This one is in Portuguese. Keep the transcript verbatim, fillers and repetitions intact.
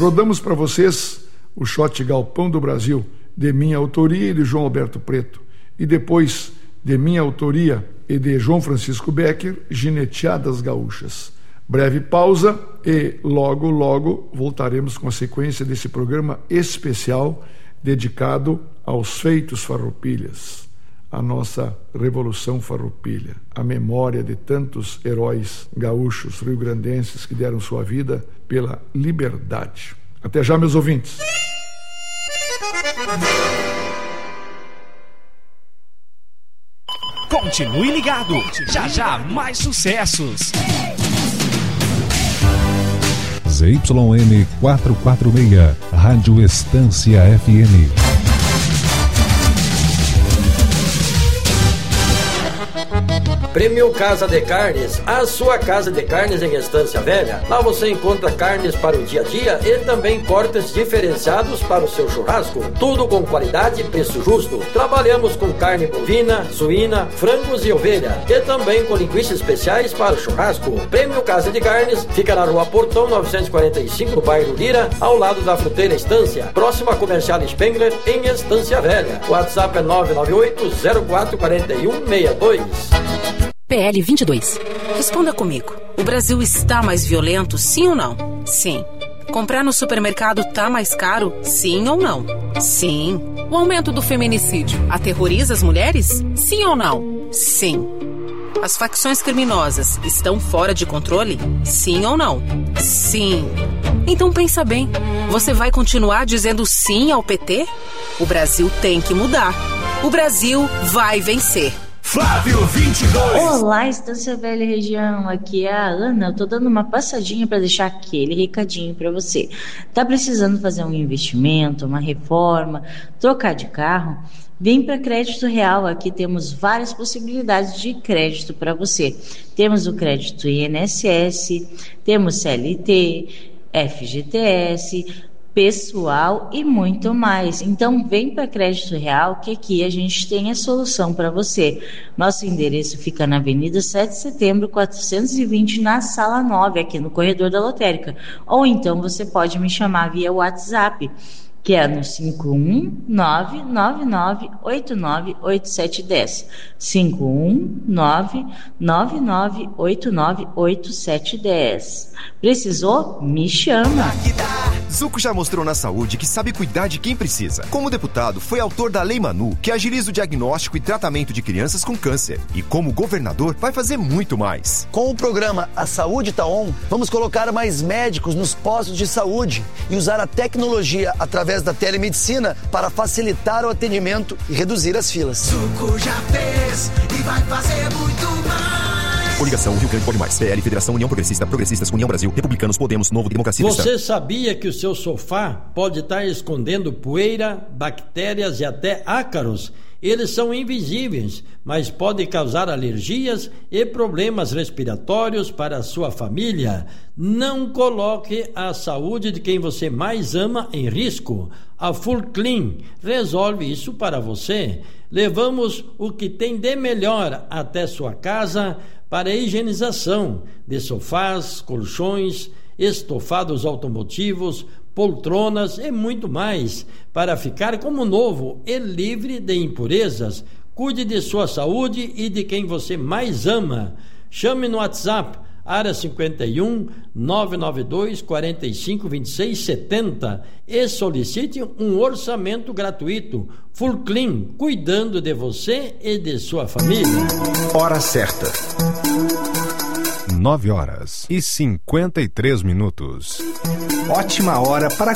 rodamos para vocês o shot Galpão do Brasil, de minha autoria e de João Alberto Preto, e depois de minha autoria e de João Francisco Becker, Gineteadas Gaúchas. Breve pausa e logo, logo voltaremos com a sequência desse programa especial dedicado aos feitos farroupilhas, a nossa Revolução Farroupilha, a memória de tantos heróis gaúchos, rio-grandenses que deram sua vida pela liberdade. Até já, meus ouvintes. Continue ligado, já já mais sucessos. Z Y N quatrocentos e quarenta e seis, Rádio Estância F M. Prêmio Casa de Carnes, a sua casa de carnes em Estância Velha. Lá você encontra carnes para o dia a dia e também cortes diferenciados para o seu churrasco. Tudo com qualidade e preço justo. Trabalhamos com carne bovina, suína, frangos e ovelha. E também com linguiças especiais para o churrasco. Prêmio Casa de Carnes fica na Rua Portão novecentos e quarenta e cinco, no bairro Lira, ao lado da Fruteira Estância. Próxima à Comercial Spengler, em Estância Velha. O WhatsApp é nove nove oito, zero quatro quatro um, seis dois. P L vinte e dois. Responda comigo. O Brasil está mais violento, sim ou não? Sim. Comprar no supermercado tá mais caro, sim ou não? Sim. O aumento do feminicídio aterroriza as mulheres? Sim ou não? Sim. As facções criminosas estão fora de controle? Sim ou não? Sim. Então pensa bem. Você vai continuar dizendo sim ao P T? O Brasil tem que mudar. O Brasil vai vencer. Flávio vinte e dois. Olá, Estância Velha região, aqui é a Ana. Eu tô dando uma passadinha para deixar aquele recadinho para você. Tá precisando fazer um investimento, uma reforma, trocar de carro? Vem para Crédito Real, aqui temos várias possibilidades de crédito para você. Temos o crédito I N S S, temos C L T, F G T S, pessoal e muito mais. Então vem para Crédito Real que aqui a gente tem a solução para você. Nosso endereço fica na Avenida sete de Setembro, quatrocentos e vinte, na Sala nove, aqui no corredor da lotérica. Ou então você pode me chamar via WhatsApp, que é no cinco um nove nove nove oito nove oito sete um zero. cinco um nove nove nove oito nove oito sete um zero. Precisou? Me chama. Zuco já mostrou na saúde que sabe cuidar de quem precisa. Como deputado, foi autor da Lei Manu, que agiliza o diagnóstico e tratamento de crianças com câncer. E como governador, vai fazer muito mais. Com o programa A Saúde Tá On, vamos colocar mais médicos nos postos de saúde e usar a tecnologia através da telemedicina para facilitar o atendimento e reduzir as filas. Zuco já fez e vai fazer muito mais. Coligação Rio Grande Pode Mais, P L, Federação União Progressista, Progressistas, União Brasil, Republicanos, Podemos, Novo, Democracia Cristã. Você sabia que o seu sofá pode estar escondendo poeira, bactérias e até ácaros? Eles são invisíveis, mas podem causar alergias e problemas respiratórios para a sua família. Não coloque a saúde de quem você mais ama em risco. A Full Clean resolve isso para você. Levamos o que tem de melhor até sua casa para a higienização de sofás, colchões, estofados automotivos, poltronas e muito mais, para ficar como novo e livre de impurezas. Cuide de sua saúde e de quem você mais ama. Chame no WhatsApp, área cinquenta e um, nove nove dois, quarenta e cinco, vinte e seis, setenta e solicite um orçamento gratuito. Full Clean, cuidando de você e de sua família. Hora certa. nove horas e cinquenta e três minutos. Ótima hora para